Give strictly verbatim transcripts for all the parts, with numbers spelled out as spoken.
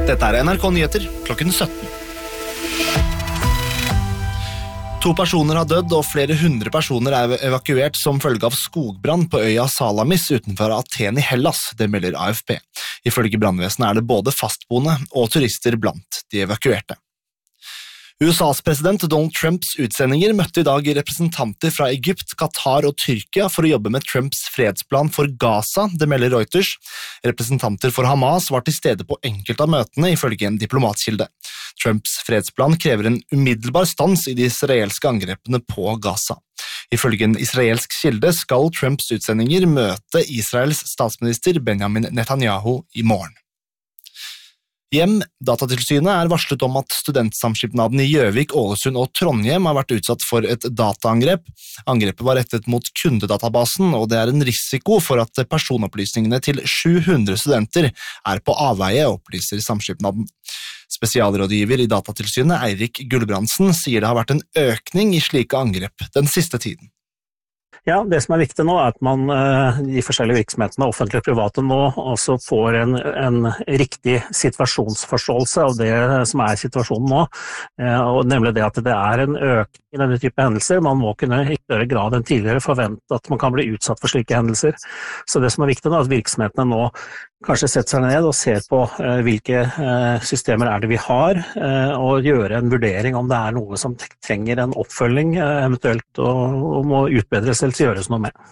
Dette er N R K Nyheter klokken sytten. To personer har dødd, og flere hundre personer er evakuert som følge av skogbrann på øya Salamis utenfor Aten i Hellas, det melder A F P. Ifølge brannvesenet er det både fastboende og turister blant de evakuerte. U S A's president Donald Trumps utsendinger møtte i dag representanter fra Egypt, Qatar og Tyrkia for å jobbe med Trumps fredsplan for Gaza, det melder Reuters. Representanter for Hamas var til stede på enkelte av møtene, ifølge en diplomatkilde. Trumps fredsplan krever en umiddelbar stans i de israelske angrepene på Gaza. Ifølge en israelsk kilde skal Trumps utsendinger møte Israels statsminister Benjamin Netanyahu i morgen. Hjem, Datatilsynet er varslet om at studentsamskipnaden i Gjøvik, Ålesund og Trondheim har vært utsatt for et dataangrep. Angrepet var rettet mot kundedatabasen, og det er en risiko for at personopplysningene til sju hundre studenter er på avveie, opplyser samskipnaden. Spesialrådgiver i Datatilsynet, Eirik Gulbrandsen, sier det har vært en økning i slike angrep den siste tiden. Ja, det som er viktig nå er at man, de forskjellige virksomhetene, offentlige og private, nå også får en, en riktig situasjonsforståelse av det som er situasjonen nå, og nemlig det at det er en økning i denne type hendelser. Man må kunne i større grad enn tidligere forvente at man kan bli utsatt for slike hendelser. Så det som er viktig nå er at virksomhetene nå kanskje setter seg ned og ser på uh, hvilke uh, systemer er det vi har, uh, og gjøre en vurdering om det er noe som trenger en oppfølging, uh, eventuelt, og, og må utbedres eller gjøres noe med.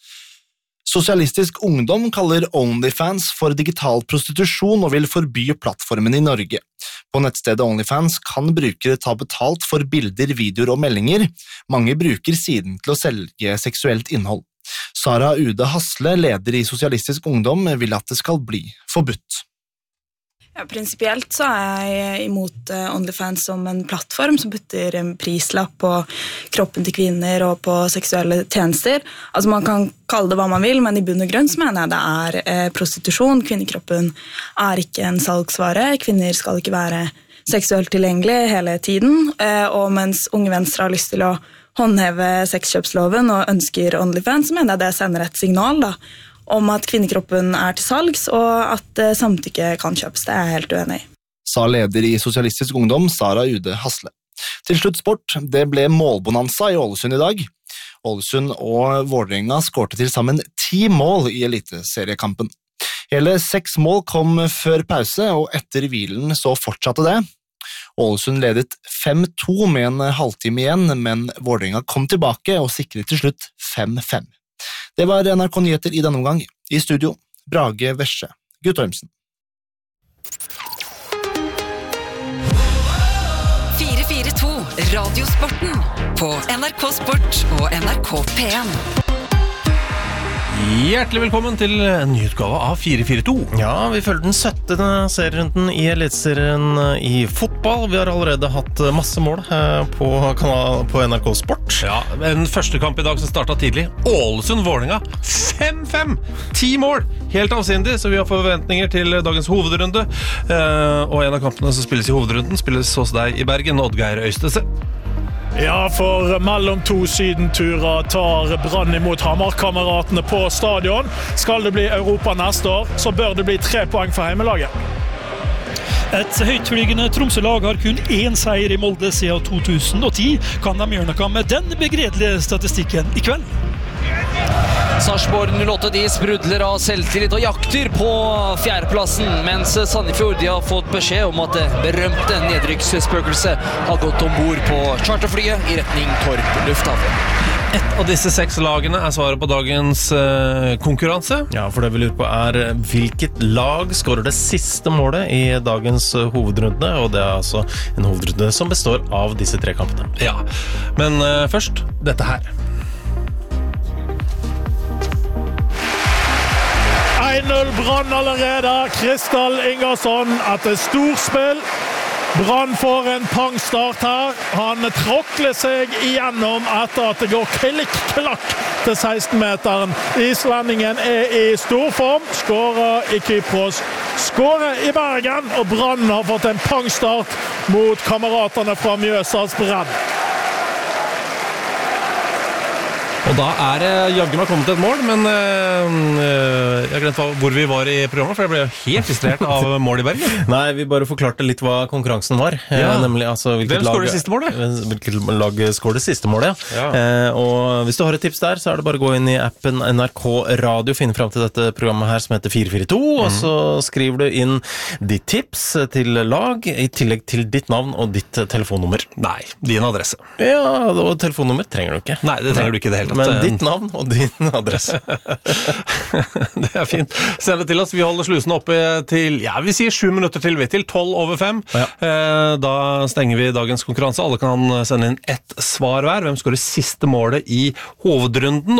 Sosialistisk Ungdom kaller OnlyFans for digital prostitusjon og vil forby plattformen i Norge. På nettstedet OnlyFans kan brukere ta betalt for bilder, videoer og meldinger. Mange bruker siden til å selge seksuelt innhold. Sara Ude Hasle, leder i Sosialistisk Ungdom, vil at det skal bli forbudt. Ja, prinsipielt så er jeg imot OnlyFans som en plattform som putter en prislapp på kroppen til kvinner og på seksuelle tjenester. Altså man kan kalle det hva man vil, men i bunn og grunn så mener jeg det er eh, prostitusjon. Kvinnekroppen er ikke en salgsvare. Kvinner skal ikke være seksuelt tilgjengelig hele tiden, eh, og mens Unge Venstre har lyst til å håndheve sexkjøpsloven og ønsker OnlyFans, så mener jeg det sender et signal da, om at kvinnekroppen er til salgs, og at samtykke kan kjøpes. Det er jeg helt uenig i. Sa leder i Sosialistisk Ungdom, Sara Ude Hasle. Til slutt sport, det ble målbonanza i Ålesund i dag. Ålesund og Vålerenga skårte til sammen ti mål i eliteseriekampen. Hele seks mål kom før pause, og etter hvilen så fortsatte det. Ålesund ledet fem to med en halvtime igjen, men Vålerenga kom tilbake og sikret til slutt fem fem. Det var N R K Nyheter i denne omgang. I studio, Brage Vesje, Guttormsen. fire fire to Radiosporten på N R K Sport og N R K P en. Hjertelig velkommen til en ny utgave av fire fire to. Ja, vi følger den syttende serierunden i Eliteserien i fotball. Vi har allerede hatt masse mål på, kanal, på N R K Sport. Ja, en første kamp i dag som startet tidlig. Ålesund-Vålerenga, fem fem! ti mål! Helt avsindig, så vi har forventninger til dagens hovedrunde. Og en av kampene som spilles i hovedrunden spilles hos deg i Bergen, Oddgeir Øystese. Ja, for mellom to sydenturer tar Brann imot Hamar-kameratene på stadion. Skal det bli Europa neste år, så bør det bli tre poeng for heimelaget. Et høytflygende Tromsø-lag har kun én seier i Molde siden to tusen og ti. Kan de gjøre noe med den begredelige statistikken i kveld? Sarpsborg null åtte de sprudler av selvtillit og jakter på fjerdeplassen, mens Sandefjord de har fått beskjed om at det berømte nedrykksspøkelset har gått ombord på charterflyet i retning Torp lufthavn. Et av disse seks lagene er svaret på dagens uh, konkurranse. Ja, for det vi lurer på er hvilket lag skårer det siste målet i dagens uh, hovedrunde, og det er altså en hovedrunde som består av disse tre kampene. Ja, men uh, først dette her. en null Brann allerede. Kristall Ingersson etter storspill. Brann får en pangstart her. Han tråkler seg igjennom etter at det går klikk-klakk til seksten-meteren. Islendingen er i storform. Skårer i Kypros. Skårer i Bergen, og Brann har fått en pangstart mot kameratene fra Mjøsas Brenn. Og da er det jaggu meg kommet til et mål, men øh, jeg har glemt hvor vi var i programmet, for jeg ble helt distrahert av mål i Bergen. Nei, vi bare forklarte litt hva konkurransen var. Ja. Nemlig, altså, Hvem skårer det siste målet? Hvilket lag skårer det siste målet, ja. ja. Eh, og hvis du har et tips der, så er det bare å gå inn i appen N R K Radio, finne frem til dette programmet her som heter fire fire to, mm. og så skriver du inn ditt tips til lag, i tillegg til ditt navn og ditt telefonnummer. Nei, din adresse. Ja, og telefonnummer trenger du ikke. Nei, det trenger du ikke det hele tatt. Men ditt navn og din adresse. Det er fint. Send det til oss. Vi holder slusen oppe til, ja, vi sier sju minutter til, vi til tolv over fem. Ja. Da stenger vi dagens konkurranse. Alle kan sende inn ett svar hver. Hvem skårer siste målet i hovedrunden?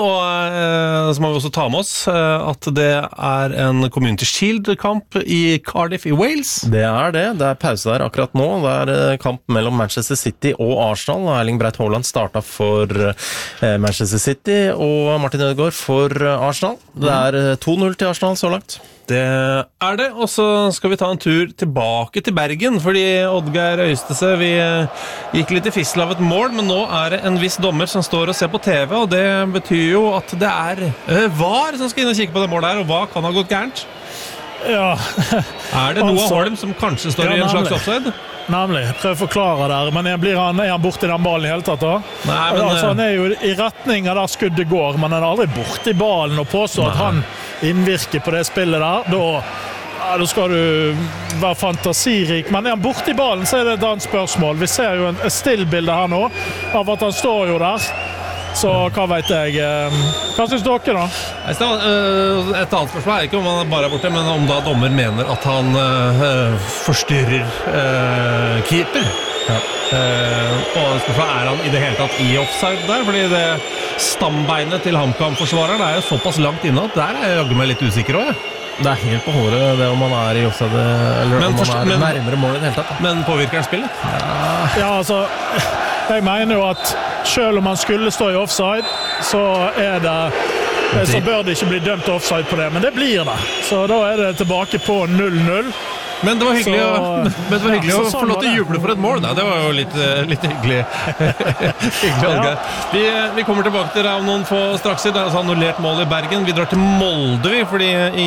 Og så må vi også ta med oss at det er en Community Shield-kamp i Cardiff i Wales. Det er det. Det er pause der akkurat nå. Det er kamp mellom Manchester City og Arsenal. Erling Braut Haaland startet for Manchester City og Martin Ødegaard for Arsenal. Det er to null til Arsenal så langt. Det er det, og så skal vi ta en tur tilbake til Bergen, fordi Oddgeir Øystese, vi gikk litt i fissel av et mål, men nå er det en viss dommer som står og ser på T V, og det betyr jo at det er uh, V A R som skal inn og kikke på det målet her, og hva kan ha gått gærent? Ja. Er det Noah Holm som kanskje står ja, i en slags offside? Nemlig, prøv å forklare der, men blir han, er han borte i den ballen i hele tatt da? Nei, men... Altså, han er jo i retning av der skuddet går, men han er aldri borte i ballen og påstår at han innvirker på det spillet der. Da, ja, da skal du være fantasirik, men er han borte i ballen, så er det et annet spørsmål. Vi ser jo en stillbilde her nå av at han står jo der. Så hva vet jeg? Hva synes dere da? Et annet spørsmål er ikke om han bare er borte, men om da dommer mener at han uh, forstyrrer uh, keeper. Ja. Uh, og spørsmålet er han i det hele tatt i offside der, fordi det stambeinet til HamKam-forsvareren er jo såpass langt inne at der er jeg jaggu meg litt usikker også, ja. Det er helt på håret det om man er i offside, eller men, om man er men, nærmere målet i det hele tatt. Da. Men påvirker han spillet? Ja, ja altså... Jeg mener jo at selv om han skulle stå i offside, så er det så bør det ikke bli dømt offside på det, men det blir det. Så da er det tilbake på null null. Men det var hyggelig, så, å, men det var hyggelig ja, å få lov til å juble for et mål. Nei, det var jo litt, litt hyggelig. hyggelig ja. vi, vi kommer tilbake til deg om noen få straks. Det er altså annullert mål i Bergen. Vi drar til Molde, vi, fordi i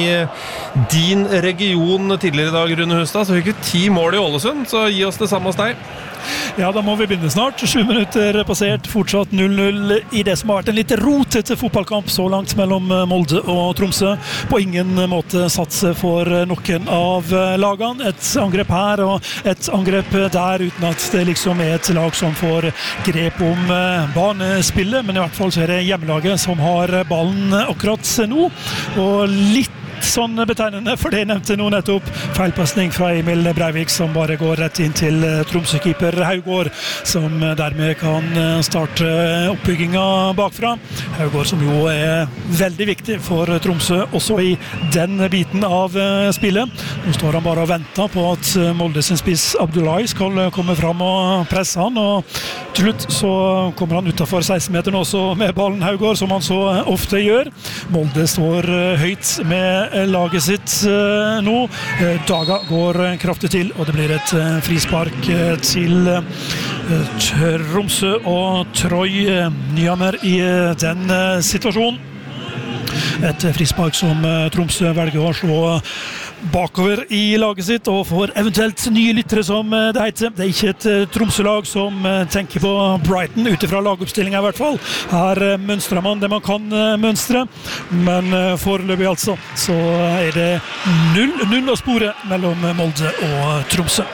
din region tidligere i dag, Rune Hustad, så fikk vi ti mål i Ålesund, så gi oss det samme hos deg. Ja, da må vi begynne snart. Sju minutter passert, fortsatt null null i det som har vært en litt rotete fotballkamp så langt mellom Molde og Tromsø. På ingen måte satse for noen av lagene. Et angrep her og et angrep der, uten at det liksom er et lag som får grep om banespillet. Men i hvert fall så er det hjemmelaget som har ballen akkurat nå. Og litt sånn betegnende, for det nevnte nå nettopp feilpassning fra Emil Breivik som bare går rett inn til Tromsø-keeper Haugård, som dermed kan starte oppbygginga bakfra. Haugård som jo er veldig viktig for Tromsø også i den biten av spillet. Nå står han bare og venter på at Molde sin spiss Abdullahi skal komme fram og presse han, og til slutt så kommer han utenfor seksten-meteren også med ballen Haugård, som han så ofte gjør. Molde står høyt med laget sitt uh, nå. Uh, Daga går uh, kraftig til, og det blir et uh, frispark uh, til uh, Tromsø og Troy uh, Nyhammer i uh, den uh, situasjonen. Et uh, frispark som uh, Tromsø velger å slå uh, bakover i laget sitt, og for eventuelt nye lyttere som det heter. Det er ikke et uh, Tromsø-lag som uh, tenker på Brighton, utifra lagoppstillingen i hvert fall. Her uh, mønstrer man det man kan uh, mønstre, men uh, foreløpig altså, så er det null null å spore mellom Molde og Tromsø.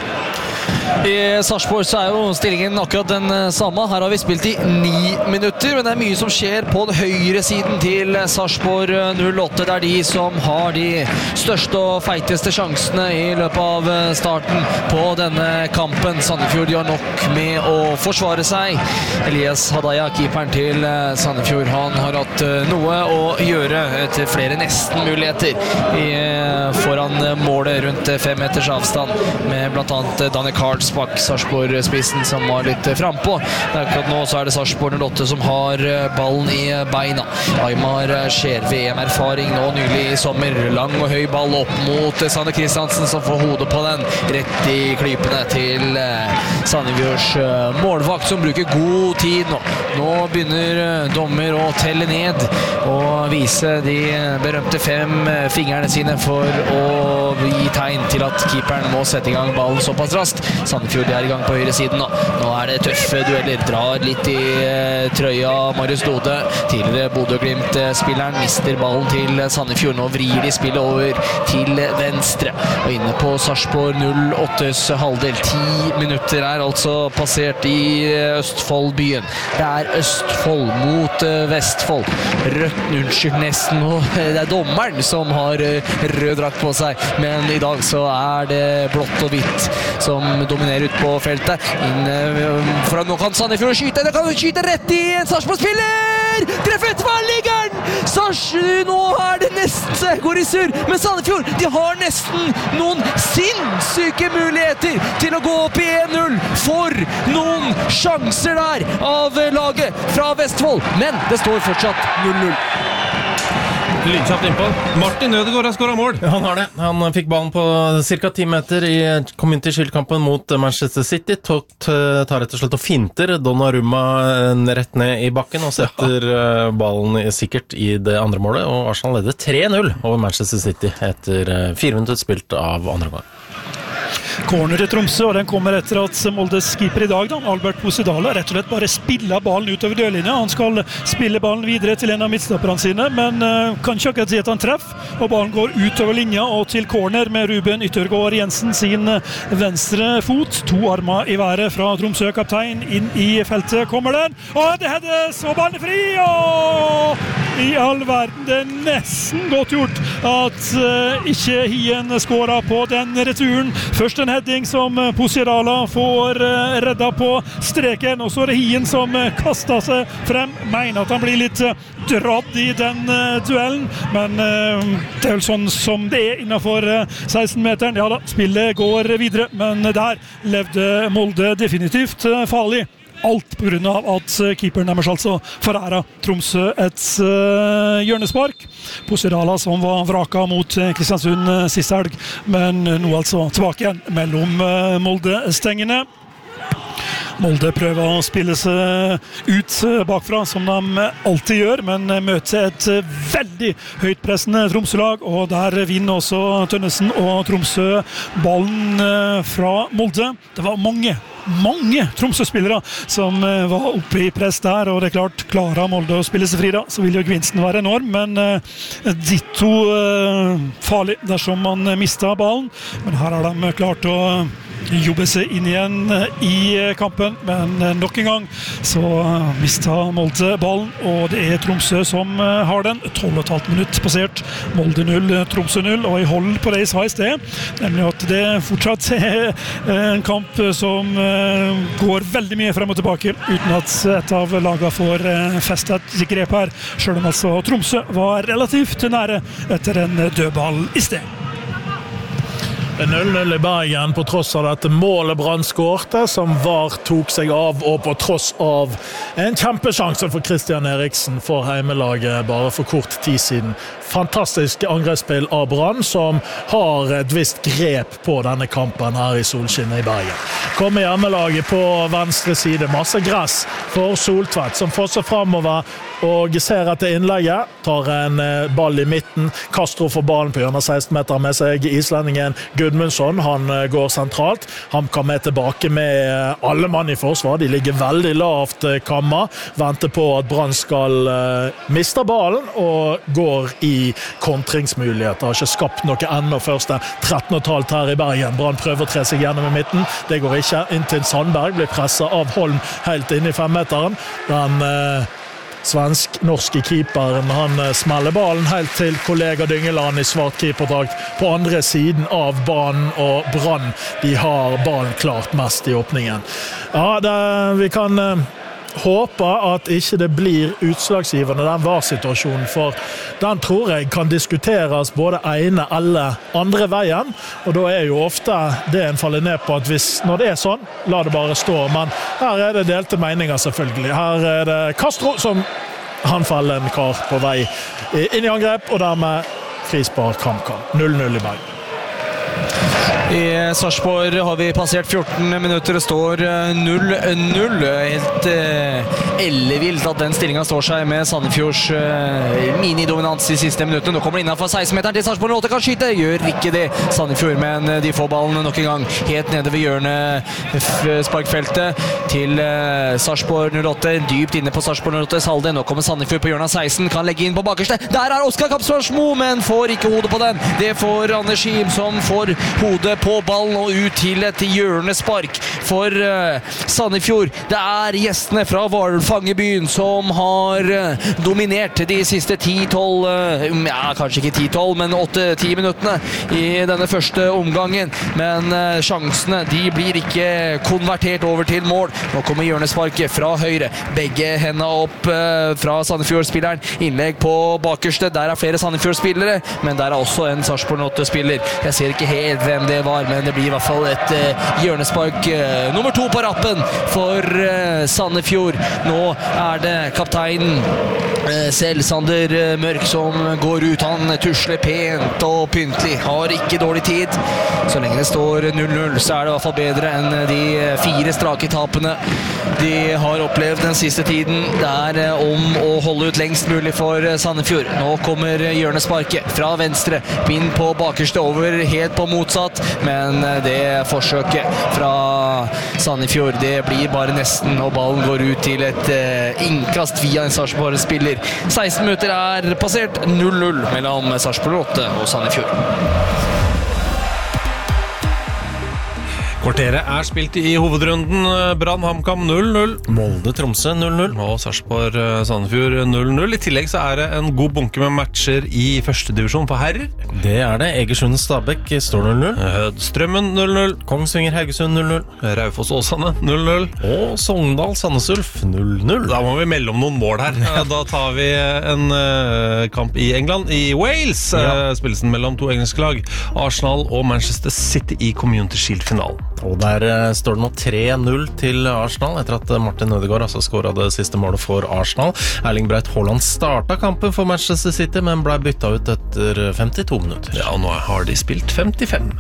I Sarpsborg så er jo stillingen akkurat den samme. Her har vi spilt i ni minutter, men det er mye som skjer på den høyre siden til Sarpsborg null åtte. Det er de som har de største og feiteste sjansene i løpet av starten på denne kampen. Sandefjord gjør nok med å forsvare seg. Elias Hadaya, keeperen til Sandefjord, han har hatt noe å gjøre etter flere nesten-muligheter foran målet rundt fem meters avstand, med blant annet Danne Karl Mølsbakk, Sarpsborg-spissen, som var litt frempå. Akkurat nå så er det Sarpsborg null åtte som har ballen i beina. Aymar Skjer, V M-erfaring nå nylig i sommer. Lang og høy ball opp mot Sander Kristiansen, som får hodet på den. Rett i klypene til Sandefjords målvakt, som bruker god tid nå. Nå begynner dommer å telle ned og vise de berømte fem fingrene sine for å gi tegn til at keeperen må sette i gang ballen såpass raskt. Sandefjord er i gang på høyre siden nå. Nå er det tøffe dueller, drar litt i trøya Marius Dode. Tidligere Bodø-Glimt-spilleren mister ballen til Sandefjord. Nå vrir de spillet over til venstre. Og inne på Sarpsborg null åttes halvdel. Ti minutter er altså passert i Østfoldbyen. Det er Østfold mot Vestfold. Rødt, unnskyld, nesten. Og det er dommeren som har rød drakt på seg. Men i dag så er det blått og hvitt som dominerer ut på feltet. Inn, for nå kan Sandefjord skyte. Det kan skyte rett i en Sarpsborg-spiller! Treffet, hva ligger den? Sars, nå er det nesten så jeg går i sur. Men Sandefjord, de har nesten noen sinnssyke muligheter til å gå opp i en null. For noen sjanser der av laget fra Vestfold. Men det står fortsatt null null. Lydkjapt innpå. Martin Ødegaard har skåret mål. Ja, han har det. Han fikk ballen på cirka ti meter i Community Shield-kampen mot Manchester City. Tott tar rett og slett og finter Donnarumma rett ned i bakken og setter ballen sikkert i det andre målet. Og Arsenal leder tre null over Manchester City etter fire minutter spilt av andre gang. Corner i Tromsø, og den kommer etter at Moldes keeper i dag, da, Albert Posidala, rett og slett bare spiller ballen utover dørlinja. Han skal spille ballen videre til en av midtstopperne sine, men uh, kan ikke akkurat si at han treffer, og ballen går utover linja og til corner med Ruben Yttergård Jensen sin venstre fot. To armer i været fra Tromsø, kaptein inn i feltet kommer den, og det heades, og ballen er fri, og i all verden, det er nesten godt gjort at uh, ikke Hien skårer på den returen. Først en heading som Posidala får uh, redda på streken, og så er det Hien som uh, kastet seg frem, mener at han blir litt uh, dradd i den uh, duellen, men uh, det er vel sånn som det er innenfor uh, seksten-meteren. Ja da, spillet går videre, men der levde Molde definitivt uh, farlig. Alt på grunn av at keeperen deres altså foræra Tromsø et uh, hjørnespark. Posidala som var vraka mot uh, Kristiansund uh, siste helg, men uh, nå altså tilbake igjen mellom uh, Molde-stengene. Molde prøver å spille seg ut bakfra, som de alltid gjør, men møter et veldig høytpressende Tromsø-lag, og der vinner også Tønnesen og Tromsø ballen fra Molde. Det var mange, mange Tromsø-spillere som var oppe i press der, og det er klart, klarer Molde å spille seg fri da, så vil jo gevinsten være enorm, men ditto farlig dersom man mister ballen. Men her har de klart å jobbe seg inn igjen i kampen, men nok en gang så mistet Molde ballen, og det er Tromsø som har den. tolv og et halvt minutt passert, Molde null, Tromsø null, og jeg holder på det jeg sa i sted, nemlig at det fortsatt er en kamp som går veldig mye frem og tilbake, uten at et av lagene får festet grep her, selv om altså Tromsø var relativt nære etter en dødball i sted. null null i Bergen på tross av dette målet Brann skårte, som var tok seg av, og på tross av en kjempesjanse for Christian Eriksen for heimelaget bare for kort tid siden. Fantastisk angrepsspill av Brann, som har et visst grep på denne kampen her i solskinnet i Bergen. Kommer hjemmelaget på venstre side, masse gress for Soltvedt, som får seg fremover og ser etter innlegget, tar en ball i midten. Castro får ballen på hjørnet seksten meter med seg, islendingen Gudmundsson, han går sentralt. Han kommer tilbake med alle mann i forsvar, de ligger veldig lavt kamma, venter på at Brann skal uh, miste ballen og går i kontringsmuligheter. Har ikke skapt noe enda først tretten og et halvt her i Bergen. Brann prøver å tre seg gjennom i midten, det går ikke. Inntil Sandberg blir presset av Holm helt inn i femmeteren. Den uh, svensk-norske keeperen, han smeller ballen helt til kollega Dyngeland i svart keeperdrakt på andre siden av banen, og Brann, de har ballen klart mest i åpningen. Ja, det, vi kan håper at ikke det blir utslagsgivende den var-situasjonen, for den tror jeg kan diskuteres både ene eller andre veien, og da er jo ofte det en faller ned på at hvis, når det er sånn, la det bare stå, men her er det delte meninger selvfølgelig. Her er det Castro som han faller en kar på vei inn i angrep, og dermed frispark HamKam. null null i Bergen. I Sarpsborg har vi passert fjorten minutter, det står null null. Helt eh, ellevilt at den stillingen står seg med Sandefjords eh, minidominans i siste minuttene. Nå kommer det innenfor seksten-meteren til Sarpsborg null åtte, kan skyte, gjør ikke det Sandefjord, men de får ballen nok en gang helt nede ved hjørnet sparkfeltet til eh, Sarpsborg null åtte, dypt inne på Sarpsborg null åtte, Salde. Nå kommer Sandefjord på hjørnet av seksten, kan legge inn på bakerste. Der er Oskar Kapsvarsmo, men får ikke hodet på den. Det får Anders Schim, som får hodet på ballen og ut til et hjørnespark for uh, Sandefjord. Det er gjestene fra Hvalfangerbyen som har uh, dominert de siste ti tolv, uh, ja, kanskje ikke ti tolv, men åtte ti minuttene i denne første omgangen. Men uh, sjansene, de blir ikke konvertert over til mål. Nå kommer hjørnesparket fra høyre. Begge hendene opp uh, fra Sandefjord-spilleren. Innlegg på bakerste. Der er flere Sandefjord-spillere, men der er også en Sarpsborg null åtte-spiller. Jeg ser ikke helt hvem det var, men det blir i hvert fall et uh, hjørnespark uh, nummer to på rappen for uh, Sandefjord. Nå er det kapteinen uh, selv, Sander uh, Mørk, som går ut. Han tusler pent og pyntlig, har ikke dårlig tid. Så lenge det står null null, så er det i hvert fall bedre enn de fire strake tapene de har opplevd den siste tiden. Det er uh, om å holde ut lengst mulig for uh, Sandefjord. Nå kommer uh, hjørnesparket fra venstre, inn på bakerste, over helt på motsatt, men det forsøket fra Sandefjord, det blir bare nesten, og ballen går ut til et uh, innkast via en Sarpsborg-spiller. seksten minutter er passert, null null mellom Sarpsborg åtte og Sandefjord. Kvarteret er spilt i hovedrunden. Brann HamKam null null. Molde Tromsø null null. Og Sarpsborg Sandefjord null null. I tillegg så er det en god bunke med matcher i første divisjon på herrer. Det er det. Egersund Stabæk står null null. Hødstrømmen null null. Kongsvinger Haugesund null null. Raufoss Åsane null null. Og Sogndal Sandnes Ulf null null. Da må vi melde om noen mål her. Da tar vi en uh, kamp i England. I Wales ja. uh, spilles den mellom to engelske lag. Arsenal og Manchester City i Community Shield-finalen. Og der uh, står det nå tre null til Arsenal, etter at Martin Ødegaard altså skåret det siste målet for Arsenal. Erling Braut Haaland startet kampen for Manchester City, men ble byttet ut etter femtito minutter. Ja, og nå har de spilt femtifem.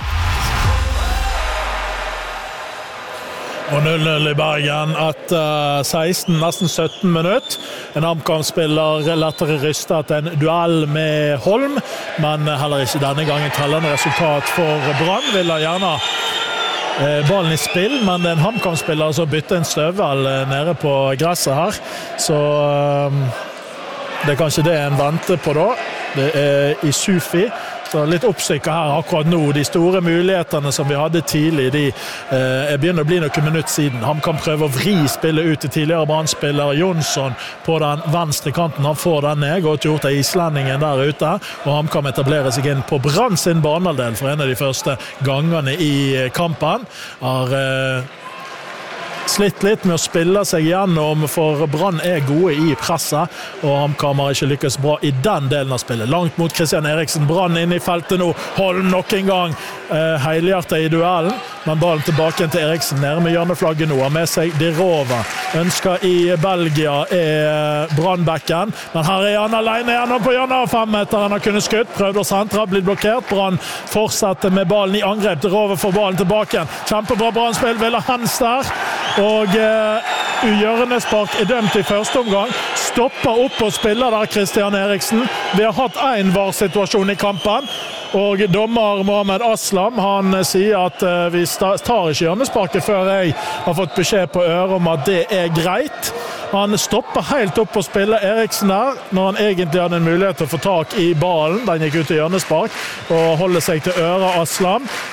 Og null null i Bergen etter uh, seksten, nesten sytten minutt. En HamKam-spiller lettere rystet en duell med Holm, men heller ikke denne gangen tellende resultat for Brann. Vil han gjerne uh, ballen i spill, men det er en HamKam-spiller som bytter en støvel uh, nede på gresset her. Så uh, det er kanskje det en venter på da. Det er i Sufi. Så litt oppstykker her akkurat nå. De store mulighetene som vi hadde tidlig, de eh, begynner å bli noen minutter siden. Han kan prøve å vri spillet ut til tidligere Brann-spiller Jonsson på den venstre kanten. Han får den ned, godt gjort av islendingen der ute, og han kan etablere seg inn på Brann sin banehalvdel for en av de første gangene i kampen. Har eh, slitt litt med å spille seg gjennom, for Brann er gode i presset, og HamKam har ikke lykkes bra i den delen av spillet. Langt mot Christian Eriksen, Brann inn i feltet nå, Holm nok en gang eh, heilhjertet i duellen, men ballen tilbake til Eriksen, nede med hjørneflagget nå, har med seg Dirova, ønsker i Belgia er Brannbekken, men her er han alene gjennom på hjørnet av fem meter, han har kunnet skutt, prøvd å sentre, blitt blokkert, Brann fortsetter med ballen i angrep, Dirova får ballen tilbake, kjempebra Brann-spill, vil ha hands der, og uh, hjørnespark er dømt i første omgang, stopper opp og spiller der Christian Eriksen. Vi har hatt en var-situasjon i kampen, og dommer Mohamed Aslam, han sier at uh, vi tar ikke hjørnesparket før jeg har fått beskjed på øret om at det er greit. Han stopper helt opp og spiller Eriksen der, når han egentlig hadde en mulighet til å få tak i ballen. Den gikk ut i hjørnespark, og holder seg til øret Aslam.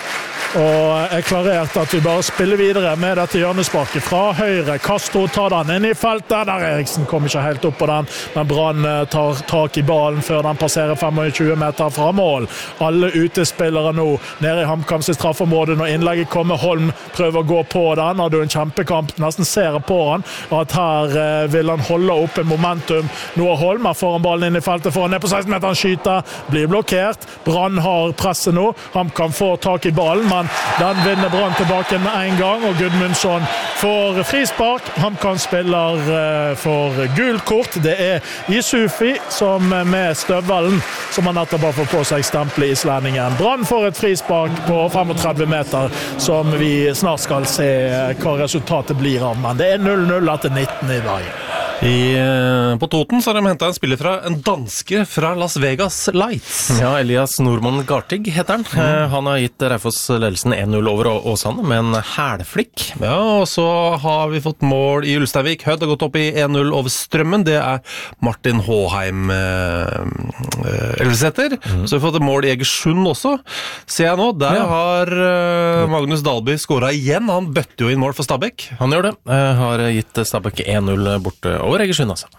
og er klarert at vi bare spiller videre med dette hjørnesparket fra høyre. Castro tar den inn i feltet, der Eriksen kommer ikke helt opp på den, men Brann tar tak i ballen før den passerer tjuefem meter fra mål. Alle utespillere nå nede i HamKams straffområde når innlegget kommer. Holm prøver å gå på den, har du en kjempekamp, nesten ser på han, at her eh, vil han holde opp en momentum. Nå har Holm er foran ballen inn i feltet, foran ned på seksten meter, han skyter, blir blokkert. Brann har presset nå, HamKam får tak i ballen, men den vinner Brann tilbake med en gang, og Gudmundsson får frispark. HamKam spiller uh, for gult kort. Det er Isufi som med støvelen, som han nettopp har fått på seg stempel i islendingen. Brann får et frispark på trettifem meter, som vi snart skal se hva resultatet blir av, men det er null null etter nitten i dag. I, på Toten så har de hentet en spiller fra en danske fra Las Vegas Lights. Ja, Elias Normann Gartig heter han. Mm. Han har gitt Raufoss ledelsen en null over Åsane med en hælflikk. Ja, og så har vi fått mål i Ulsteinvik. Hødd har gått opp i en null over Strømmen. Det er Martin Håheim eh, Elveseter. Mm. Så har vi fått et mål i Egersund også. Ser jeg nå, der ja. har eh, Magnus Dalby skåret igjen. Han bøtte jo inn mål for Stabæk. Han gjør det. Eh, har gitt Stabæk en null borte over Egersund, altså.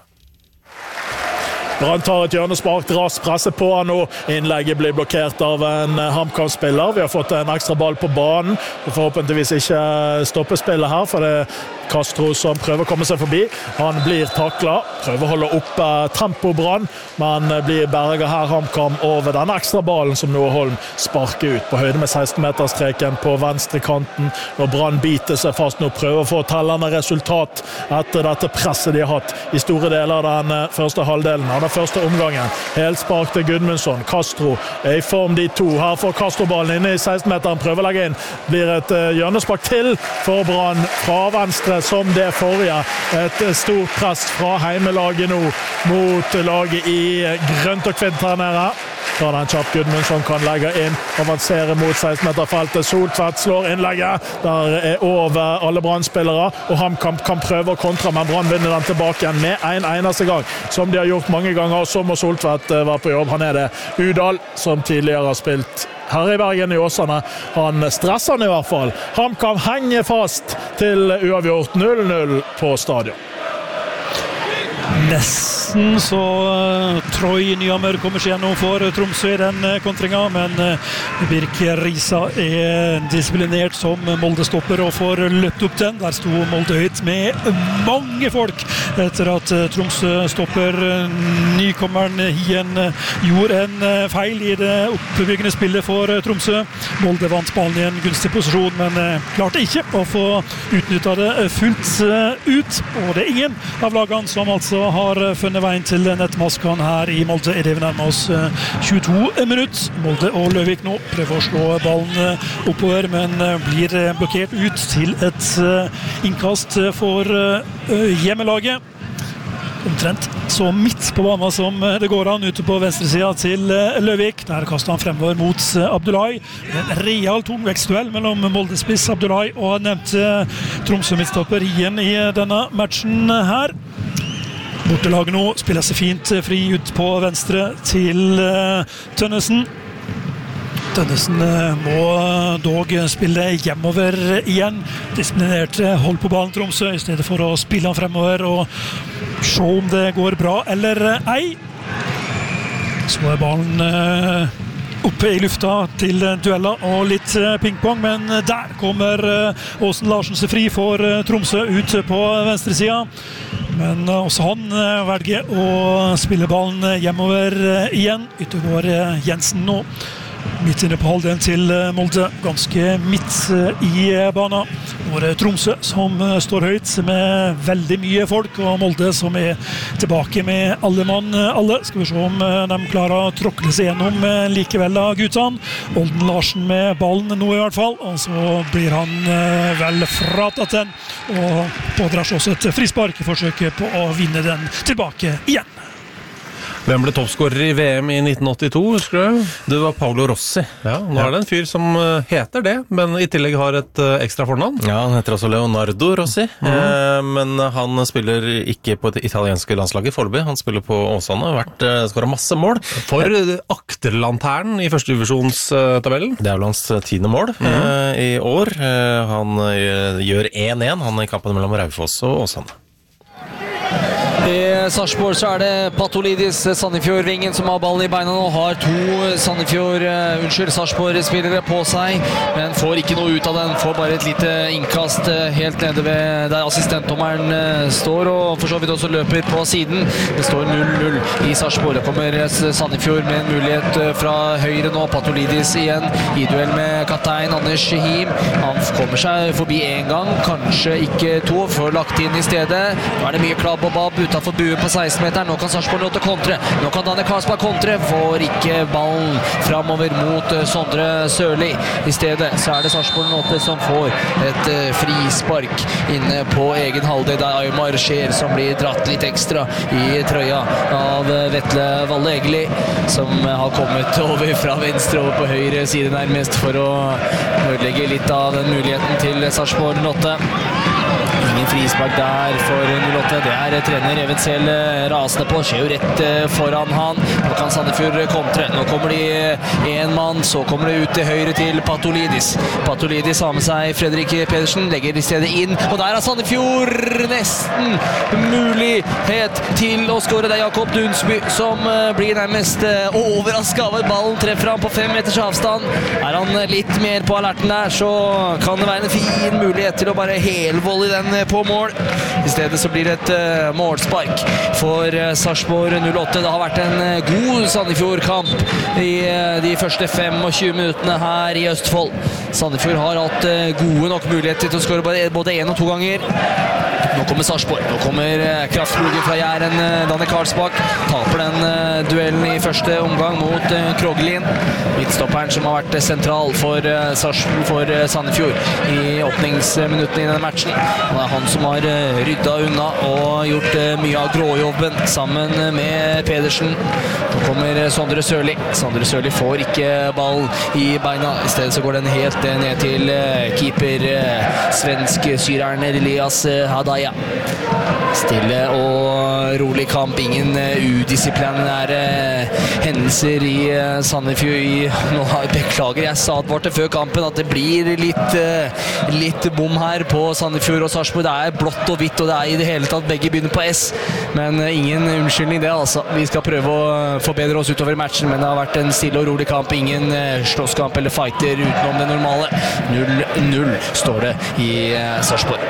Brann tar et hjørnespark, raskt presser på han, og innlegget blir blokkert av en HamKam-spiller. Vi har fått en ekstra ball på banen, og forhåpentligvis ikke stoppespillet her, for det er Castro som prøver å komme seg forbi. Han blir taklet, prøver å holde opp tempo Brann, men blir berget her HamKam over den ekstra ballen som nå Holm sparker ut på høyde med seksten meterstreken på venstre kanten. Når Brann biter seg fast nå, prøver å få tellende resultat etter dette presset de har hatt i store deler av den første halvdelen av den første omgangen. Helt spark til Gudmundsson. Castro er i form de to. Her får Castro ballen inne i seksten meteren, prøver å legge inn. Blir et hjørnespark til for Brann fra venstre som det forrige. Et stort press fra heimelaget nå mot laget i grønt og kvitt her nede. Da den kjapp Gudmundsson kan legge inn, avansere mot seksten meter-feltet. Soltvedt slår innlegget. Der er over alle Brann-spillere, og HamKam kan prøve å kontra, men Brann vinner den tilbake igjen med en eneste gang, som de har gjort mange ganger. Så må Soltvedt være på jobb. Han er det Udal, som tidligere har spilt her i Bergen i Åsane. Han stresser han i hvert fall. HamKam henger fast til uavgjort null null på stadion. Nesten så uh, Troy Nyhammer kommer seg gjennom for Tromsø i den uh, kontringa, men uh, Birk Risa er disiplinert som Molde stopper og får løpt opp den. Der sto Molde høyt med mange folk etter at uh, Tromsø stopper uh, nykommeren Hien uh, gjorde en uh, feil i det oppbyggende spillet for uh, Tromsø. Molde vant ballen i en gunstig posisjon, men uh, klarte ikke å få utnyttet det uh, fullt uh, ut, og det er ingen av lagene som altså har funnet veien til nettmaskene her i Molde. Er det vi nærmer oss tjueto minutter. Molde og Løvik nå prøver å slå ballen oppover, men blir blokkert ut til et innkast for hjemmelaget. Omtrent så midt på banen som det går an ute på venstre siden til Løvik. Der kaster han fremover mot Abdullahi. En real tungvektsduell mellom Moldespiss Abdullahi og nevnte Tromsø midtstopper igjen i denne matchen her. Bortelaget nå spiller seg fint fri ut på venstre til uh, Tønnesen. Tønnesen uh, må dog spille hjemover igjen. Disiplinert hold på ballen Tromsø i stedet for å spille han fremover og se om det går bra eller ei. Så er ballen uh, oppe i lufta til dueller og litt pingpong, men der kommer Åsen Larsen seg fri for Tromsø ut på venstre siden. Men også han velger å spille ballen hjemover igjen. Yttergård Jensen nå. Midt inne på halvdelen til Molde, ganske midt i banen. Nå er det Tromsø som står høyt med veldig mye folk, og Molde som er tilbake med alle mann alle. Skal vi se om de klarer å tråkle seg gjennom likevel av guttene. Olden Larsen med ballen nå i hvert fall, og så blir han vel fratatt den, og pådrar seg også et frispark i forsøket på å vinne den tilbake igjen. Hvem ble toppskårer i V M i nitten åttito, husker du? Det var Paolo Rossi. Ja, nå er det en fyr som heter det, men i tillegg har et ekstra fornavn. Ja, han heter altså Leonardo Rossi, mm. eh, men han spiller ikke på det italienske landslaget foreløpig. Han spiller på Åsane, har vært, skåret masse mål. For akterlanternen i første divisjonstabellen. Det er vel hans tiende mål mm. eh, i år. Eh, han gjør én én, han i kampen mellom Raufoss og Åsane. I Sarpsborg så er det Patolidis, Sandefjord-vingen, som har ballen i beina nå. Har to Sandefjord, uh, unnskyld, Sarpsborg-spillere på seg, men får ikke noe ut av den. Får bare et lite innkast uh, helt nede ved der assistentdommeren uh, står, og for så vidt også løper på siden. Det står null null i Sarpsborg. Det kommer Sandefjord med en mulighet uh, fra høyre nå. Patolidis igjen i duell med kaptein Anders Him. Han kommer seg forbi en gang, kanskje ikke to, får lagt inn i stedet. Nå er det mye klabb og babb utenfor buen på seksten-meteren. Nå kan Sarpsborg låte kontre. Nå kan Daniel Karlsberg kontre. Får ikke ballen framover mot uh, Sondre Sørli. I stedet så er det Sarpsborg Låte som får et uh, frispark inne på egen halvdel. Det er Aymar Skjer som blir dratt litt ekstra i trøya av uh, Vetle Valle Egeli, som uh, har kommet over fra venstre over på høyre side nærmest for å ødelegge litt av den muligheten til Sarpsborg Låte. Ingen frispark der for null åtte. Det er trener Even Sel rasende på. Skjer jo rett foran han. Nå kan Sandefjord kontre. Nå kommer de en mann, så kommer det ut til høyre til Patolidis. Patolidis har med seg Fredrik Pedersen, legger i stedet inn, og der er Sandefjord nesten mulighet til å skåre. Det er Jakob Dunsby som blir nærmest overrasket av at ballen treffer han på fem meters avstand. Er han litt mer på alerten der, så kan det være en fin mulighet til å bare helvolle i den på mål. I stedet så blir det et uh, målspark for uh, Sarpsborg null åtte. Det har vært en uh, god Sandefjord-kamp i uh, de første femogtjue minuttene her i Østfold. Sandefjord har hatt uh, gode nok muligheter til å skåre både, både en og to ganger. Nå kommer Sarpsborg. Nå kommer uh, kraftflugen fra Jæren, uh, Daniel Karlsbakk. Taper den uh, duellen i første omgang mot uh, Krogelin. Midtstopperen som har vært uh, sentral for, uh, Sarpsborg, for uh, Sandefjord i åpningsminuttene i denne matchen. Det er han som har uh, ryddet unna og gjort uh, mye av gråjobben sammen med Pedersen. Nå kommer uh, Sondre Sørli. Sondre Sørli får ikke ball i beina. I stedet så går den helt uh, ned til uh, keeper uh, svensk-syreren Elias uh, Hadaya. Stille og rolig kamp, ingen uh, udisiplinære uh, hendelser i uh, Sandefjord. I, nå har jeg beklager, jeg sa advarte før kampen at det blir litt, uh, litt bom her på Sandefjord og Sarpsborg. Det er blått og hvitt, og det er i det hele tatt begge begynner på S, men uh, ingen unnskyldning det altså. Vi skal prøve å uh, forbedre oss utover matchen, men det har vært en stille og rolig kamp, ingen uh, slåsskamp eller fighter utenom det normale. null null står det i uh, Sarpsborg.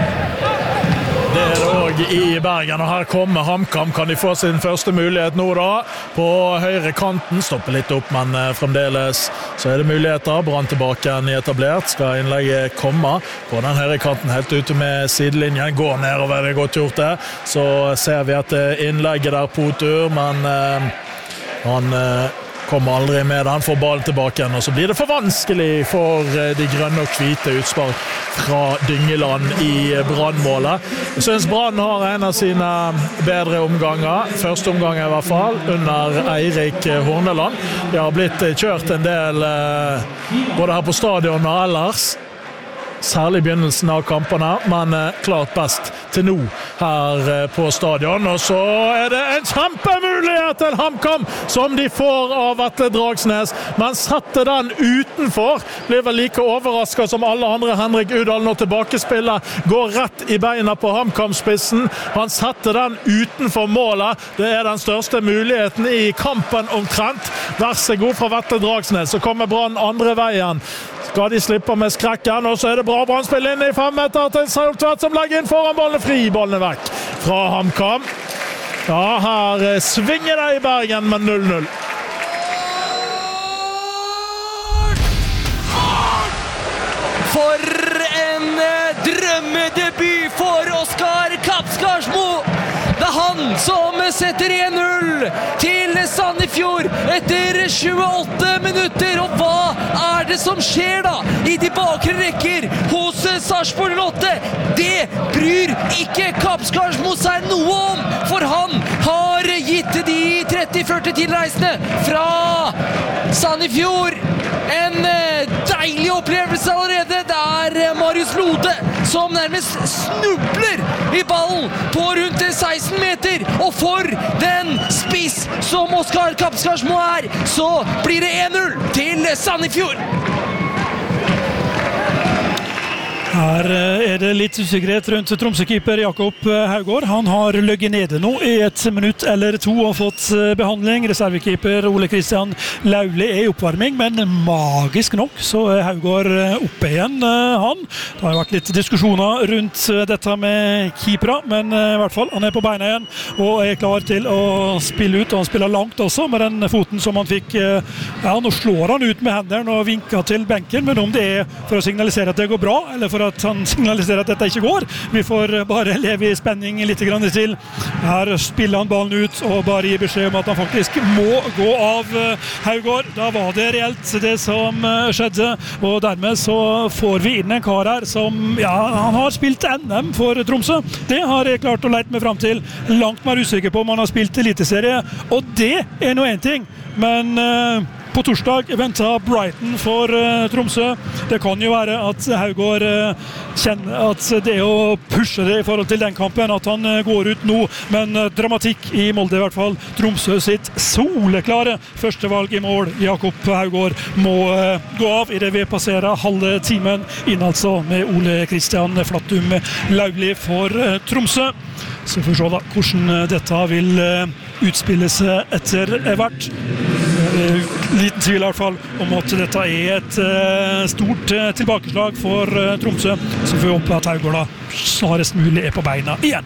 Det er det også i Bergen, og her kommer HamKam. Kan de få sin første mulighet nå da? På høyre kanten, stopper litt opp, men fremdeles så er det muligheter. Brann tilbake igjen i etablert, skal innlegget komme på den høyre kanten helt ute med sidelinjen. Går nedover, det er godt gjort det. Så ser vi at innlegget der på tur, men eh, han eh, kommer aldri med den, får ballen tilbake igjen, og så blir det for vanskelig for de grønne og hvite utspart fra Dyngeland i Brannmålet. Jeg synes Brann har en av sine bedre omganger, første omgang i hvert fall, under Eirik Horneland. Det har blitt kjørt en del både her på stadion og ellers, særlig i begynnelsen av kampene, men klart best til nå her på stadion. Og så er det en kjempemulighet til HamKam som de får av Vetle Dragsnes, men setter den utenfor. Blir vel like overrasket som alle andre. Henrik Udal nå tilbakespillet, går rett i beina på HamKam-spissen. Han setter den utenfor målet. Det er den største muligheten i kampen omtrent. Vær så god fra Vetle Dragsnes. Så kommer Brann andre veien. Skal de slippe med skrekken, og så er det bra Brannspill inn i fem meter til Saul Tvedt som legger inn foran ballen fri. Ballen er vekk fra HamKam. Ja, her svinger det i Bergen med null null. For en drømmedebut for Oskar Kapskarsmo! Det er han som setter en null til Sandefjord etter tjueåtte minutter. Og hva er det som skjer da i de bakre rekker hos Sarpsborg åtte? Det bryr ikke Kapskarsmo seg noe om, for han har gitt de tretti førti tilreisende fra Sandefjord. En deilig opplevelse allerede. Det er Marius Lode som nærmest snubler i ballen på rundt seksten meter. Og for den spiss som Oskar Kapskarsmo er, så blir det en null til Sandefjord. Her er det litt usikkerhet rundt Tromsø-keeper Jakob Haugård. Han har løgget nede nå i et minutt eller to og fått behandling. Reservekeeper Ole Kristian Lauli er i oppvarming, men magisk nok så er Haugård oppe igjen, han. Det har vært litt diskusjoner rundt dette med keepere, men i hvert fall, han er på beina igjen og er klar til å spille ut. Og han spiller langt også med den foten som han fikk. Ja, nå slår han ut med hendene og vinker til benken, men om det er for å signalisere at det går bra, eller for at han signaliserer at dette ikke går. Vi får bare leve i spenning litt grann til. Her spiller han ballen ut og bare gir beskjed om at han faktisk må gå av Haugård. Da var det reelt det som skjedde, og dermed så får vi inn en kar her som, ja, han har spilt N M for Tromsø. Det har jeg klart å leite meg fram til. Langt mer usikker på om han har spilt eliteserie, og det er nå en ting. Men uh, på torsdag ventet Brighton for uh, Tromsø. Det kan jo være at Haugård uh, kjenner at det er å pushe det i forhold til den kampen, at han uh, går ut nå, men uh, dramatikk i Molde i hvert fall. Tromsø sitt soleklare førstevalg i mål. Jakob Haugård må uh, gå av i det vi passerer halve timen inn, altså med Ole Kristian Flattum Lauli for uh, Tromsø. Så får vi se da hvordan dette vil utspille seg etter hvert. Liten tvil i hvert fall om at dette er et stort tilbakeslag for Tromsø. Så får vi håpe at Haugård da snarest mulig er på beina igjen.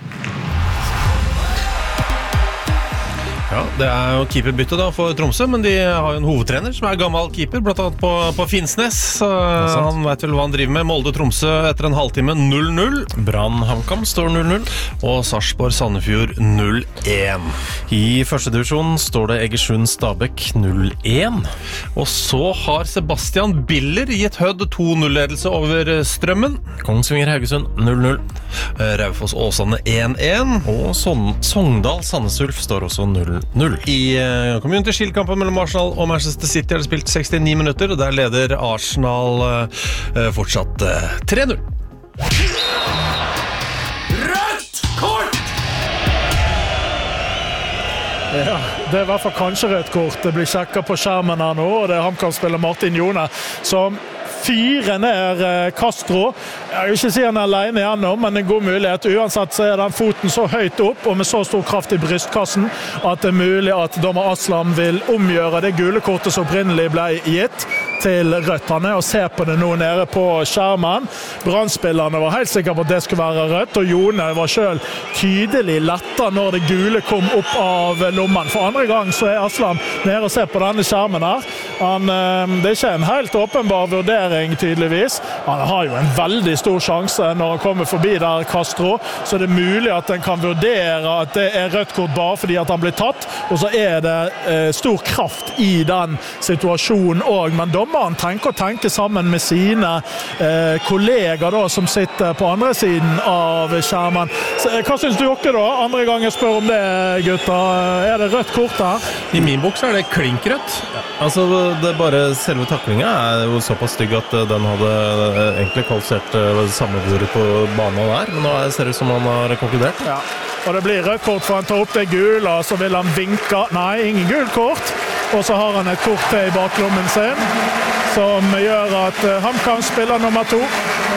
Ja, det er jo keeperbytte da for Tromsø, men de har jo en hovedtrener som er gammel keeper, blant annet på, på Finnsnes. Så han vet vel hva han driver med. Molde-Tromsø etter en halvtime null null. Brann-HamKam står null null. Og Sarpsborg-Sandefjord null én. I første divisjon står det Egersund-Stabæk null én. Og så har Sebastian Biller gitt Hødd to null-ledelse over Strømmen. Kongsvinger-Haugesund null null. Raufoss-Åsane én én. Og Sogndal-Sandnes Ulf står også null null. I uh, Community Shield-kampen mellom Arsenal og Manchester City har det spilt sekstini minutter, og der leder Arsenal uh, fortsatt uh, tre null. Rødt kort! Ja, det er i hvert fall kanskje rødt kort. Det blir sjekket på skjermen her nå, og det er HamKam-spiller Martin Jone som fyrer ned Castro. Jeg vil ikke si han er alene igjennom, men en god mulighet. Uansett så er den foten så høyt opp og med så stor kraft i brystkassen at det er mulig at dommer Aslam vil omgjøre det gule kortet som opprinnelig ble gitt til rødt. Han er og ser på det nå nede på skjermen. Brannspillerne var helt sikre på at det skulle være rødt, og Jone var selv tydelig letta når det gule kom opp av lommen. For andre gang så er Aslam nede og ser på denne skjermen her. Han, det er ikke en helt åpenbar vurdering tydeligvis. Han har jo en veldig stor sjanse når han kommer forbi der Castro, så det er mulig at en kan vurdere at det er rødt kort bare fordi at han blir tatt, og så er det eh, stor kraft i den situasjonen også. Men dommeren tenker å tenke sammen med sine eh, kolleger da, som sitter på andre siden av skjermen. Så, eh, hva synes du dere da? Andre gang jeg spør om det, gutta. Er det rødt kort her? I min bok så er det klinkrødt. Ja, altså, det er bare selve taklinga er jo såpass stygg at den hadde egentlig kvalifisert sammenbordet på banen der, men nå ser det ut som han har konkludert. Ja, og det blir rødt kort for han tar opp det gule, og så vil han vinke. Nei, ingen gul kort. Og så har han et kort til i baklommen sin, som gjør at HamKam spiller nummer to.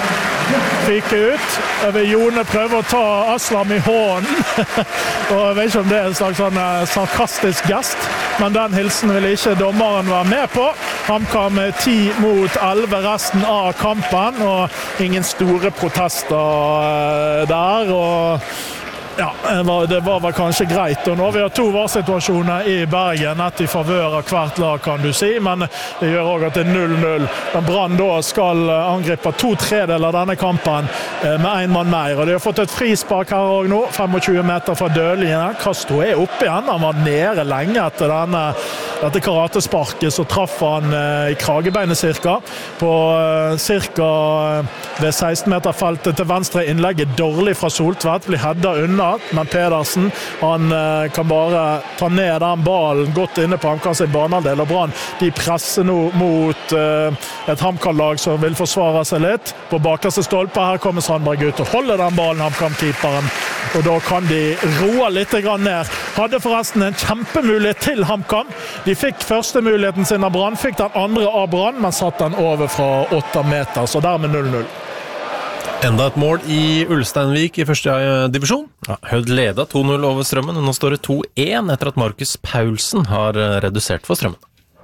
Fyker ut. Jeg vil Jone prøve å ta Aslam i hånden. Og jeg vet ikke om det er en slags sånn sarkastisk gest, men den hilsen vil ikke dommeren være med på. HamKam ti mot elleve resten av kampen, og ingen store protester der. Og ja, det var vel kanskje greit. Og nå har vi to varsituasjoner i Bergen, ett i favør av hvert lag, kan du si, men det gjør også at det er null null. Brann da skal angripe to tredeler av denne kampen med en mann mer, og de har fått et frispark her også nå, tjuefem meter fra dørlinjen. Castro er oppe igjen, han var nede lenge etter denne dette karatesparket så traff han i kragebeinet cirka, på cirka ved seksten meter feltet til venstre. Innlegget dårlig fra Soltvedt, blir headet unna, men Pedersen, han kan bare ta ned den ballen godt inne på HamKam sin banehalvdel, og Brann, de presser nå mot et HamKam-lag som vil forsvare seg litt. På bakerste stolpe, her kommer Sandberg ut og holder den ballen, HamKam-keeperen, og da kan de roe litt grann ned. Hadde forresten en kjempemulighet til HamKam. De fikk første muligheten sin av Brann, fikk den andre av Brann, men satt den over fra åtte meter, så dermed null null. Enda et mål i Ulsteinvik i første divisjon. Ja, Hødd ledet to null over Strømmen, og nå står det to én etter at Markus Paulsen har redusert for Strømmen.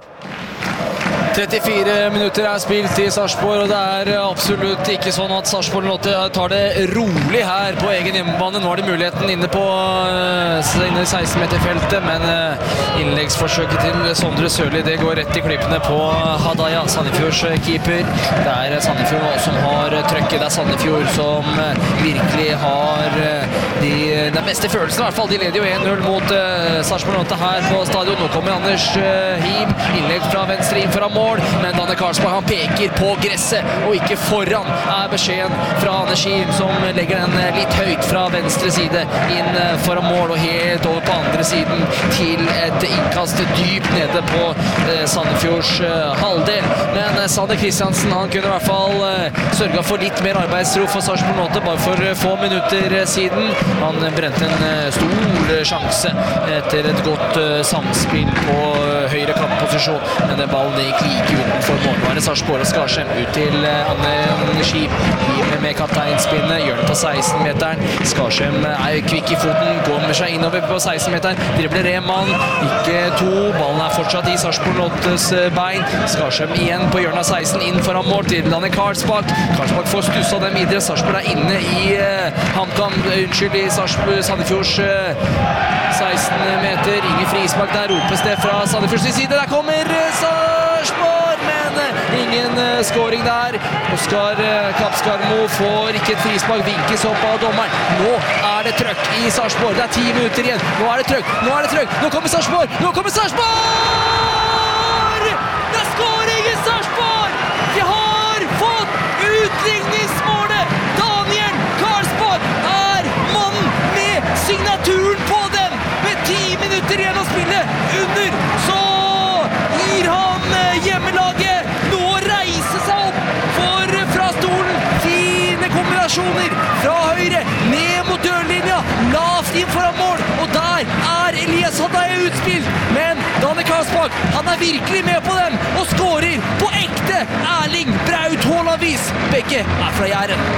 trettifire minutter er spilt i Sarpsborg, og det er absolutt ikke sånn at Sarpsborg nå tar det rolig her på egen hjemmebane. Nå har de muligheten inne på inne i seksten meter-feltet, men innleggsforsøket til Sondre Sørli, det går rett i klippene på Hadaya, Sandefjords keeper. Det er Sandefjord nå som har trøkket, det er Sandefjord som virkelig har de, den beste følelsen, i hvert fall. De leder jo en null mot Sarpsborg nå her på stadion. Nå kommer Anders Him, innlegg fra venstre inn foran mål. Men Danne Karlsberg, han peker på gresset og ikke foran, er beskjeden fra Anders Him, som legger den litt høyt fra venstre side inn foran mål og helt over på andre siden til et innkast dypt nede på eh, Sandefjords eh, halvdel. Men eh, Sander Kristiansen, han kunne i hvert fall eh, sørget for litt mer arbeidsro for Sarpsborg Nåte bare for eh, få minutter eh, siden. Han brente en eh, stor eh, sjanse etter et godt eh, samspill på eh, høyre kantposisjon, men den ballen gikk like utenfor målvare. Sarpsborg og Skarsheim ut til Anne Skip med kapteinspinnet, gjør det på seksten meteren. Skarsheim er kvikk i foten, går med seg innover på seksten meteren, dribler en mann, ikke to, ballen er fortsatt i Sarpsborg Nåtes bein. Skarsheim igjen på hjørnet av seksten, inn foran mål til Danne Karlsbakk. Karlsbakk får stussa den videre, Sarpsborg er inne i uh, HamKam, unnskyld, i Sarpsborg, Sandefjords uh, seksten meter, ingen frispark der, ropes det fra Sandefjords side, der kommer uh, Sarpsborg, men uh, ingen uh, scoring der. Oskar uh, Kapskarmo får ikke et frispark, vinkes opp av dommeren. Nå er det trøkk i Sarpsborg, det er ti minutter igjen, nå er det trøkk, nå er det trøkk, nå kommer Sarpsborg, nå kommer Sarpsborg! Det er scoring i Sarpsborg! De har fått utligningsmålet! Daniel Karlsbakk er mannen med signaturen på den! Med ti minutter igjen å spille under, så gir han hjemmelaget nå reise seg opp for fra stolen. Fine kombinasjoner fra høyre, ned mot dørlinja, lavt inn foran mål, og der er Elias Hadaya utspilt, men Danne Karlsbakk, han er virkelig med på den, og skårer på ekte Erling Braut Haaland-vis. Begge er fra Jæren.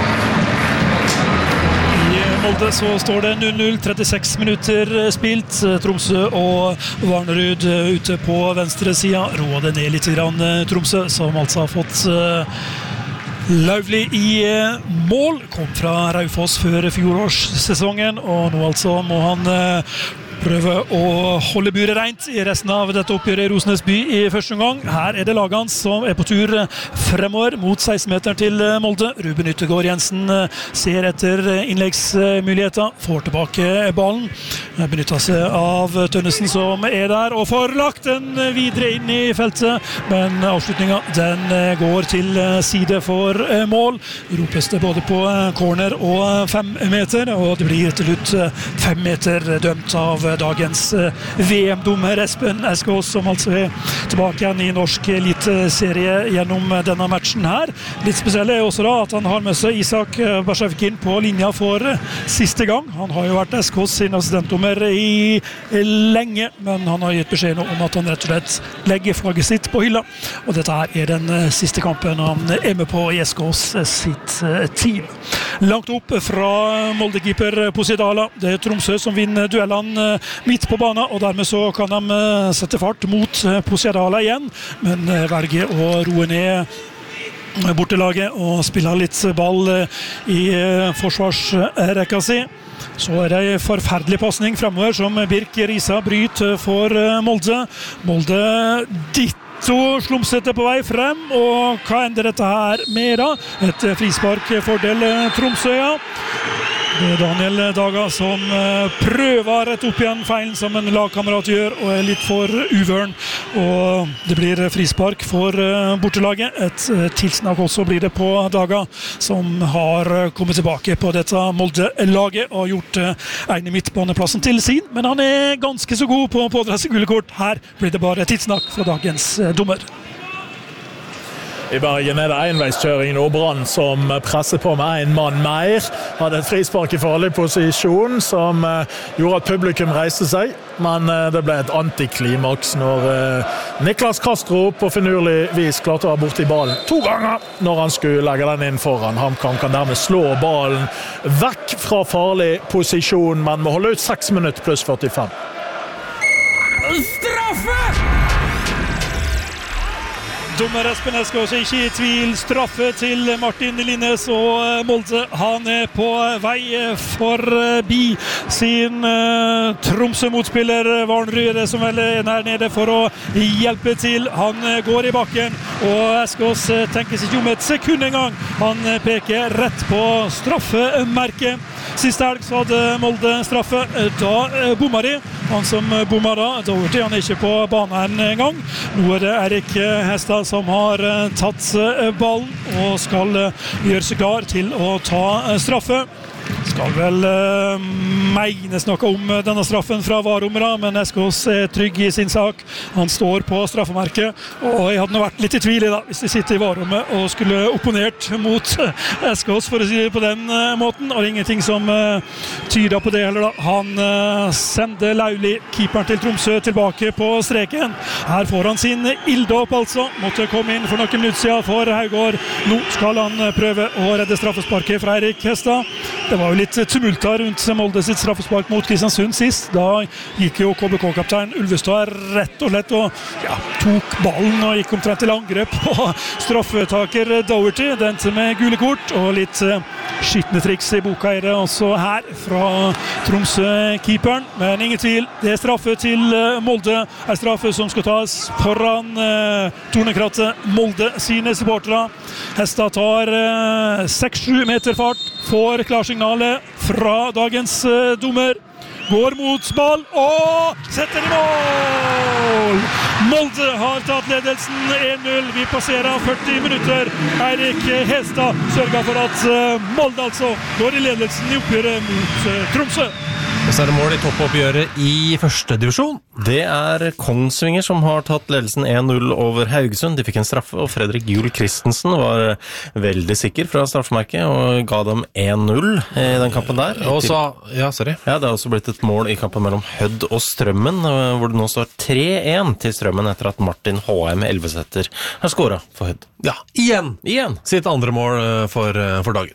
I Molde så står det null null, trettiseks minutter spilt. Tromsø og Varnerud ute på venstre siden. Roer det ned litt grann, Tromsø, som altså har fått uh, Lauvli i uh, mål. Kom fra Raufoss før fjorårssesongen, og nå altså må han uh, prøve å holde buret rent i resten av dette oppgjøret i Rosenes by i første omgang. Her er det lagene som er på tur fremover mot seksten meter til Molde. Ruben Yttergård Jensen ser etter innleggsmuligheter, får tilbake ballen, benytter seg av Tønnesen som er der, og får lagt den videre inn i feltet, men avslutningen den går til side for mål. Ropes det både på corner og fem meter, og det blir til slutt fem meter dømt av dagens V M-dommer Espen Eskås, som altså er tilbake igjen i norsk eliteserie gjennom denne matchen her. Litt spesielt er også da at han har med seg Isak Barshavkin på linja for siste gang. Han har jo vært Eskås sin assistentdommer i lenge, men han har gitt beskjed om at han rett og slett legger flagget sitt på hylla, og dette her er den siste kampen han er med på i Eskås sitt team. Langt opp fra Molde-keeper Posidala, det er Tromsø som vinner duellene midt på banen, og dermed så kan de sette fart mot Posidala igjen, men velger å roe ned bortelaget og spille litt ball i forsvarsrekka si. Så er det en forferdelig passning fremover som Birk Risa bryter for Molde. Molde ditt Så slumsete på vei frem, og hva ender dette her med da? Et frispark fordel Tromsø, ja. Det er Daniel Daga som prøver å rette opp igjen feilen som en lagkamerat gjør, og er litt for uvøren. Og det blir frispark for bortelaget. Et tilsnakk også blir det på Daga, som har kommet tilbake på dette Molde-laget og gjort egen midtbaneplassen til sin. Men han er ganske så god på å pådra seg gule kort. Her blir det bare tilsnakk fra dagens dommer. I Bergen er det enveiskjøring nå, Brann som presser på med en mann mer. Hadde et frispark i farlig posisjon som gjorde at publikum reiste seg, men det ble et antiklimaks når Niklas Castro på finurlig vis klarte å være borte i ballen to ganger når han skulle legge den inn foran. HamKam kan dermed slå ballen vekk fra farlig posisjon, men må holde ut seks minutter pluss førtifem. Straffe! Dommer Espen Eskås er ikke i tvil. Straffe til Martin Linnes, og Molde han er på vei forbi sin uh, Tromsø-motspiller Varnryd, det som vel er nær nede for å hjelpe til. Han går i bakken, og Eskås tenker seg ikke om et sekund en gang. Han peker rett på straffemerket. Siste helg så hadde Molde straffe. Da bommer de. Han som bommer da, Doherty, han er ikke på banen en gang. Nå er det Erik Hestad som har tatt ballen og skal gjøre seg klar til å ta straffe. Skal vel uh, meine snakke om denne straffen fra varumra, men Eskås er trygg i sin sak. Han står på straffemerket, og jeg hadde nå vært litt i tvil i da, hvis de sitter i varummet og skulle opponert mot Eskås, for å si det på den uh, måten, og det er ingenting som uh, tyder på det heller da. Han uh, sender Lauli, keeperen til Tromsø, tilbake på streken. Her får han sin ilddåp altså, måtte komme inn for noen minutter siden for Haugård. Nå skal han prøve å redde straffesparket fra Erik Hestad. Det var jo litt tumult her rundt Molde sitt straffespark mot Kristiansund sist. Da gikk jo K B K-kaptein Ulvestad rett og lett og ja, tok ballen og gikk omtrent til angrep på straffetaker Doherty. Det endte med gule kort og litt uh, skittende triks i boka er det også her fra Tromsø-keeperen. Men ingen tvil, det er straffe til uh, Molde. Er straffe som skal tas foran uh, Tornekrattet Molde sine supportere. Hestad tar seks sju uh, meter fart, får klarsignalet fra dagens uh, dommer. Går mot ball og setter i mål! Molde har tatt ledelsen en null. Vi passerer førti minutter. Eirik Hestad sørger for at uh, Molde altså går i ledelsen i oppgjøret mot uh, Tromsø. Og så er det mål i toppoppgjøret i første divisjon. Det er Kongsvinger som har tatt ledelsen en null over Haugesund. De fikk en straffe, og Fredrik Juel Christensen var veldig sikker fra straffemerket og ga dem en null i den kampen der. Og så, ja, sorry. Ja, det har også blitt et mål i kampen mellom Hødd og Strømmen, hvor det nå står tre en til Strømmen etter at Martin H M Elvesetter har skåret for Hødd. Ja, igjen, igjen. Sitt andre mål for, for dagen.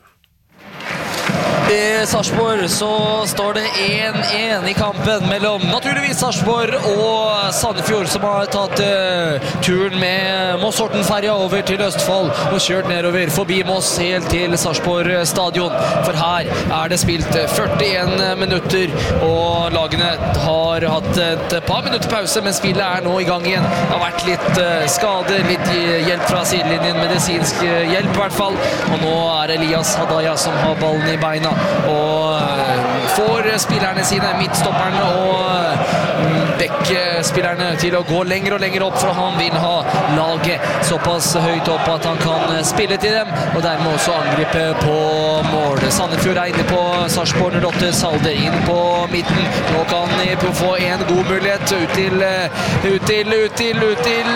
I Sarpsborg så står det en en i kampen mellom naturligvis Sarpsborg og Sandefjord, som har tatt uh, turen med Moss-Horten-ferja over til Østfold og kjørt nedover forbi Moss helt til Sarpsborg stadion. For her er det spilt førtien minutter, og lagene har hatt et par minutter pause, men spillet er nå i gang igjen. Det har vært litt uh, skade, litt hjelp fra sidelinjen, medisinsk hjelp i hvert fall, og nå er Elias Hadaya som har ballen i beina og får spillerne sine, midtstopperne og bekkspillerne, til å gå lenger og lenger opp, for han vil ha laget såpass høyt opp at han kan spille til dem, og dermed også angripe på mål. Sandefjord er inne på Sarpsborg null åtte, Salder inn på midten. Nå kan de få en god mulighet ut til, ut til, ut til, ut til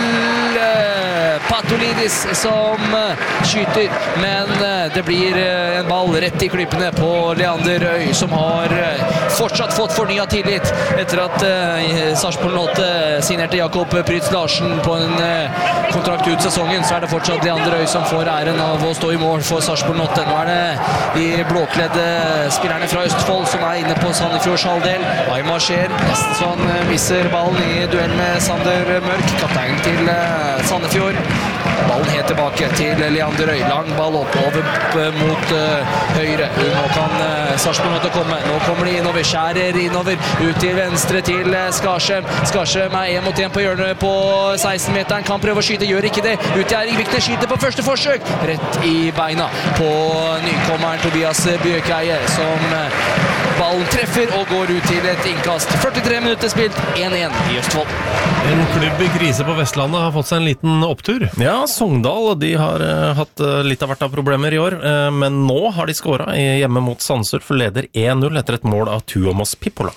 Patolidis som skyter, men det blir en ball rett i klippene på Leander Øy, som har fortsatt fått fornyet tillit etter at Sarpsborg null åtte signerte Jakob Prytz Larsen på en kontrakt ut sesongen. Så er det fortsatt Leander Øy som får æren av å stå i mål for Sarpsborg null åtte. Nå er det de blåkledde spillerne fra Østfold som er inne på Sandefjords halvdel. Aymar skjer, nesten så han misser ballen i duell med Sander Mørk, kaptein til Sandefjord. Ballen helt tilbake til Leander Øy. Lang ball opp over mot uh, høyre. Nå kan uh, Sarpsborg måtte komme. Nå kommer de innover, skjærer innover. Ut til venstre til uh, Skarsheim. Skarsheim er en mot en på hjørnet på seksten-meteren. Kan prøve å skyte, gjør ikke det. Ut til Erik Vikne, skyter på første forsøk. Rett i beina på nykommeren Tobias Bjørkeie, som uh, ballen treffer og går ut til et innkast. førtitre minutter spilt, én én i Østfold. En klubb i krise på Vestlandet har fått seg en liten opptur. Ja, Sogndal, de har uh, hatt uh, litt av hvert av problemer i år, uh, men nå har de skåret hjemme mot Sandnes for leder én null etter et mål av Tuomas Pippola.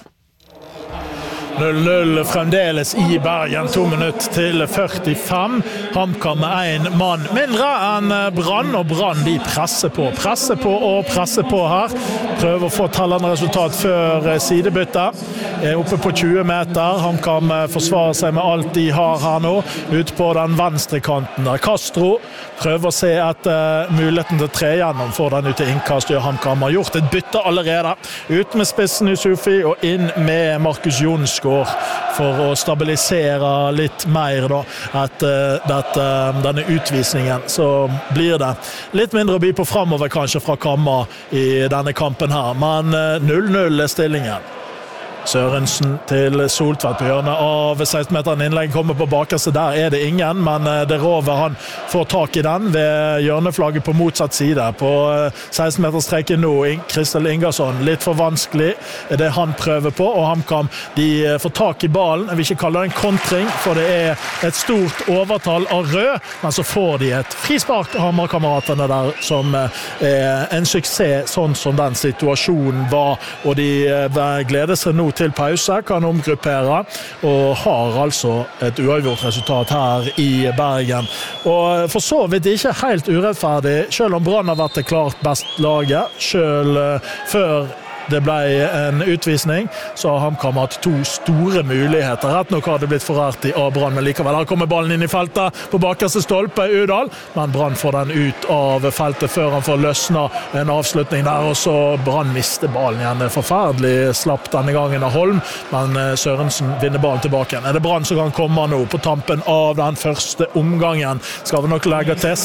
null null fremdeles i Bergen, to minutter til førtifem. HamKam med en mann mindre enn Brann, og Brann de presser på. Presser på og presser på her. Prøver å få tellende resultat før sidebyttet. Er oppe på tjue meter. HamKam forsvarer seg med alt de har her nå. Ut på den venstre kanten der Castro prøver å se etter muligheten til å tre gjennom for den ut til innkast. HamKam har gjort et bytte allerede. Ut med spissen Yusufi og inn med Markus Jonsk for å stabilisere litt mer da, etter dette, denne utvisningen. Så blir det litt mindre å by på fremover kanskje fra Kamma i denne kampen her, men null null er stillingen. Sørensen til Soltvedt på hjørnet av seksten-meteren. Innlegg kommer på bakerste, der er det ingen, men det Rover han får tak i den ved hjørneflagget på motsatt side. På seksten-meterstreken nå, Kristel Ingersson, litt for vanskelig er det han prøver på, og HamKam de får tak i ballen. Jeg vil ikke kalle det en kontring, for det er et stort overtall av rød, men så får de et frispark av Hamar-kameratene der, som er en suksess, sånn som den situasjonen var, og de gleder seg nå til pause, kan omgruppere og har altså et uavgjort resultat her i Bergen. Og for så vidt ikke helt urettferdig, selv om Brann har vært det klart best laget, selv før det ble en utvisning, så har HamKam hatt to store muligheter. Rett nok har det blitt forrært i av Brann, men likevel her kommer ballen inn i feltet på bakerste stolpe, Udal, men Brann får den ut av feltet før han får løsna en avslutning der, og så Brann mister ballen igjen. Det er forferdelig slapp denne gangen av Holm, men Sørensen vinner ballen tilbake. Er det Brann som kan komme nå på tampen av den første omgangen? Skal vi nok legge til